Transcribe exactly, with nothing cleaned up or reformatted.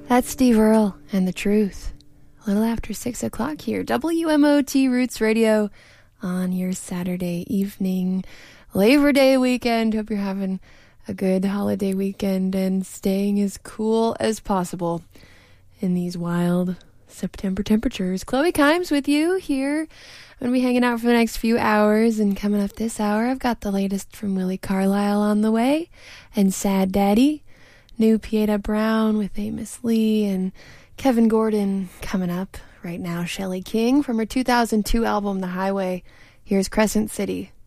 That's Steve Earle and The Truth. A little after six o'clock here. W M O T Roots Radio on your Saturday evening. Labor Day weekend. Hope you're having a good holiday weekend and staying as cool as possible in these wild September temperatures. Chloe Kimes with you here. I'm going to be hanging out for the next few hours, and coming up this hour, I've got the latest from Willie Carlisle on the way, and Sad Daddy. New Pieta Brown with Amos Lee and Kevin Gordon coming up right now. Shelley King from her two thousand two album, The Highway. Here's Crescent City.